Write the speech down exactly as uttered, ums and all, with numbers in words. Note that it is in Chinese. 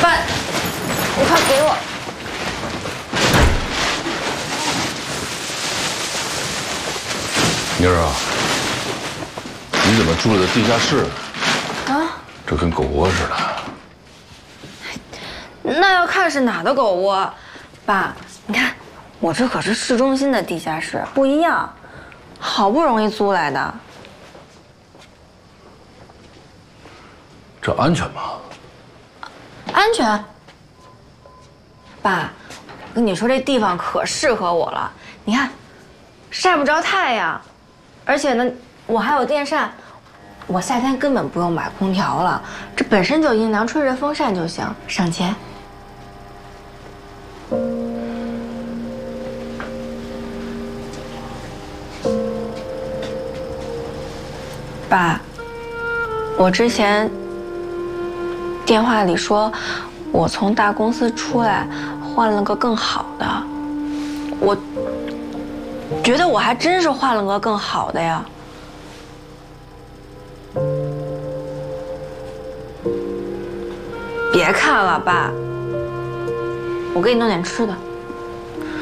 爸，你快给我！ 妮儿啊，你怎么住在地下室？ 啊？ 这跟狗窝似的。 那要看是哪的狗窝。爸，你看，我这可是市中心的地下室，不一样，好不容易租来的。 这安全吗？ 安全。爸，我跟你说，这地方可适合我了。你看，晒不着太阳，而且呢，我还有电扇，我夏天根本不用买空调了，这本身就阴凉，吹着风扇就行，省钱。爸，我之前电话里说，我从大公司出来，换了个更好的。我觉得我还真是换了个更好的呀。别看了，爸，我给你弄点吃的。